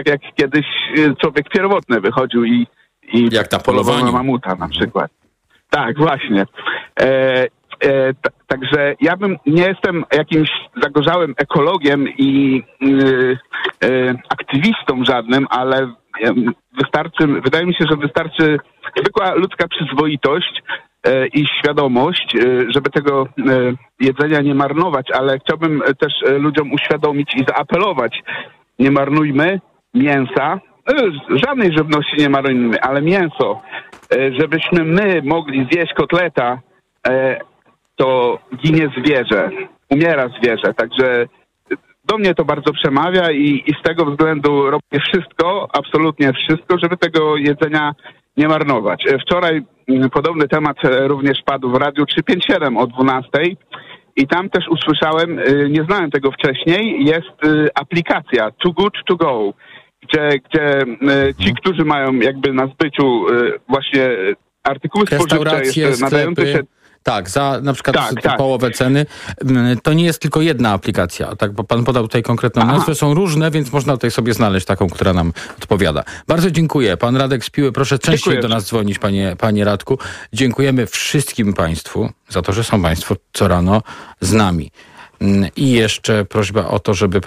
jak kiedyś człowiek pierwotny wychodził i jak na polował polowaniu na mamuta na przykład. Tak, właśnie. Także ja nie jestem jakimś zagorzałym ekologiem i aktywistą żadnym, ale wydaje mi się, że wystarczy zwykła ludzka przyzwoitość i świadomość, żeby tego jedzenia nie marnować, ale chciałbym też ludziom uświadomić i zaapelować. Nie marnujmy mięsa, żadnej żywności nie marnujmy, ale mięso, żebyśmy my mogli zjeść kotleta, to ginie zwierzę, umiera zwierzę, także do mnie to bardzo przemawia i z tego względu robię wszystko, absolutnie wszystko, żeby tego jedzenia nie marnować. Wczoraj podobny temat również padł w Radiu 357 o 12:00 i tam też usłyszałem, nie znałem tego wcześniej, jest aplikacja Too Good To Go, gdzie ci, którzy mają jakby na zbyciu właśnie artykuły spożywcze jeszcze nadające się... Tak, za na przykład połowę ceny. To nie jest tylko jedna aplikacja, tak, bo pan podał tutaj konkretną nazwę. Są różne, więc można tutaj sobie znaleźć taką, która nam odpowiada. Bardzo dziękuję. Pan Radek z Piły, proszę częściej do nas dzwonić, panie Radku. Dziękujemy wszystkim państwu za to, że są państwo co rano z nami. I jeszcze prośba o to, żeby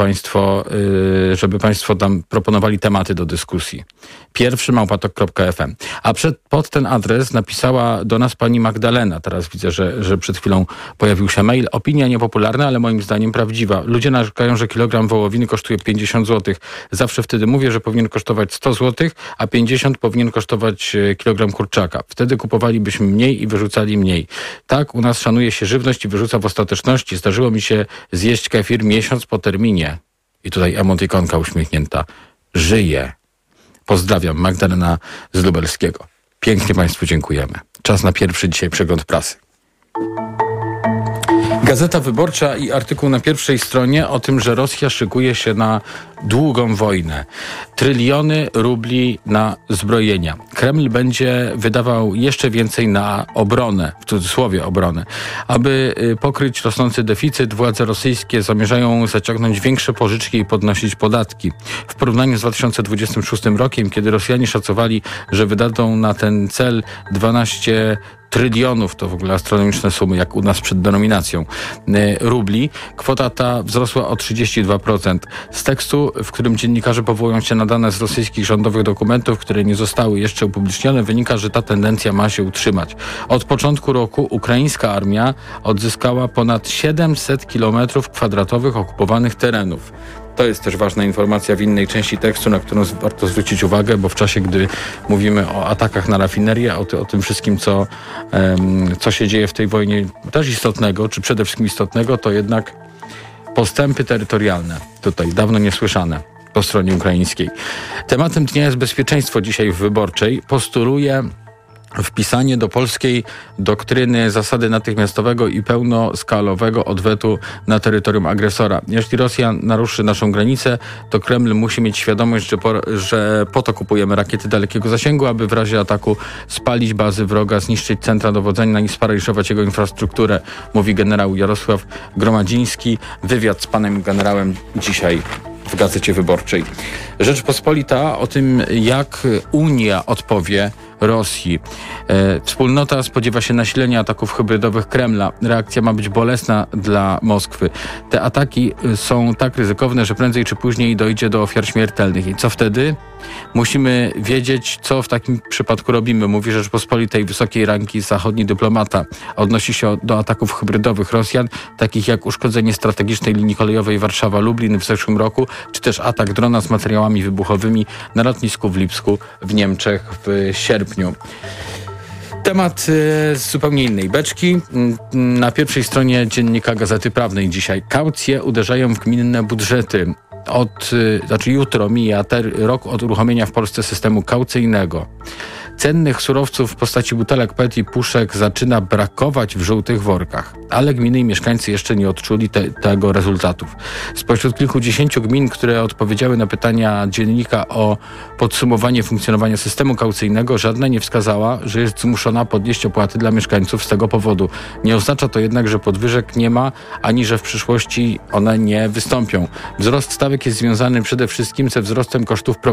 państwo tam proponowali tematy do dyskusji. @tok.fm. A pod ten adres napisała do nas pani Magdalena. Teraz widzę, że przed chwilą pojawił się mail. Opinia niepopularna, ale moim zdaniem prawdziwa. Ludzie narzekają, że kilogram wołowiny kosztuje 50 zł. Zawsze wtedy mówię, że powinien kosztować 100 zł, a 50 powinien kosztować kilogram kurczaka. Wtedy kupowalibyśmy mniej i wyrzucali mniej. Tak, u nas szanuje się żywność i wyrzuca w ostateczności. Zdarzyło mi się zjeść kefir miesiąc po terminie. I tutaj emotykonka uśmiechnięta. Żyje. Pozdrawiam, Magdalena z Lubelskiego. Pięknie państwu dziękujemy. Czas na pierwszy dzisiaj przegląd prasy. Gazeta Wyborcza i artykuł na pierwszej stronie o tym, że Rosja szykuje się na długą wojnę. Tryliony rubli na zbrojenia. Kreml będzie wydawał jeszcze więcej na obronę, w cudzysłowie obronę. Aby pokryć rosnący deficyt, władze rosyjskie zamierzają zaciągnąć większe pożyczki i podnosić podatki. W porównaniu z 2026 rokiem, kiedy Rosjanie szacowali, że wydadzą na ten cel 12 trylionów, to w ogóle astronomiczne sumy, jak u nas przed denominacją, rubli. Kwota ta wzrosła o 32%. Z tekstu, w którym dziennikarze powołują się na dane z rosyjskich rządowych dokumentów, które nie zostały jeszcze upublicznione, wynika, że ta tendencja ma się utrzymać. Od początku roku ukraińska armia odzyskała ponad 700 km² okupowanych terenów. To jest też ważna informacja w innej części tekstu, na którą warto zwrócić uwagę, bo w czasie, gdy mówimy o atakach na rafinerię, o tym wszystkim, co się dzieje w tej wojnie, też istotnego, czy przede wszystkim istotnego, to jednak postępy terytorialne, tutaj dawno niesłyszane po stronie ukraińskiej. Tematem dnia jest bezpieczeństwo dzisiaj w Wyborczej. Postuluje wpisanie do polskiej doktryny zasady natychmiastowego i pełnoskalowego odwetu na terytorium agresora. Jeśli Rosja naruszy naszą granicę, to Kreml musi mieć świadomość, że po to kupujemy rakiety dalekiego zasięgu, aby w razie ataku spalić bazy wroga, zniszczyć centra dowodzenia i sparaliżować jego infrastrukturę, mówi generał Jarosław Gromadziński. Wywiad z panem generałem dzisiaj w Gazecie Wyborczej. Rzeczpospolita o tym, jak Unia odpowie Rosji. Wspólnota spodziewa się nasilenia ataków hybrydowych Kremla. Reakcja ma być bolesna dla Moskwy. Te ataki są tak ryzykowne, że prędzej czy później dojdzie do ofiar śmiertelnych. I co wtedy? Musimy wiedzieć, co w takim przypadku robimy, mówi Rzeczpospolitej wysokiej rangi zachodni dyplomata. Odnosi się do ataków hybrydowych Rosjan, takich jak uszkodzenie strategicznej linii kolejowej Warszawa-Lublin w zeszłym roku, czy też atak drona z materiałami wybuchowymi na lotnisku w Lipsku w Niemczech w sierpniu. Temat z zupełnie innej beczki. Na pierwszej stronie Gazety Prawnej dzisiaj. Kaucje uderzają w gminne budżety. Jutro mija rok od uruchomienia w Polsce systemu kaucyjnego. Cennych surowców w postaci butelek PET i puszek zaczyna brakować w żółtych workach, ale gminy i mieszkańcy jeszcze nie odczuli tego rezultatów. Spośród kilkudziesięciu gmin, które odpowiedziały na pytania dziennika o podsumowanie funkcjonowania systemu kaucyjnego, żadna nie wskazała, że jest zmuszona podnieść opłaty dla mieszkańców z tego powodu. Nie oznacza to jednak, że podwyżek nie ma, ani że w przyszłości one nie wystąpią. Wzrost stawek jest związany przede wszystkim ze wzrostem kosztów